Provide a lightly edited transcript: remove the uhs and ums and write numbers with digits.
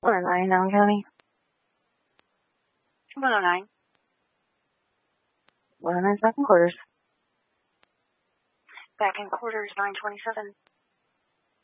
109, Allen County. 109. 109 second quarters. Back in quarters, 927.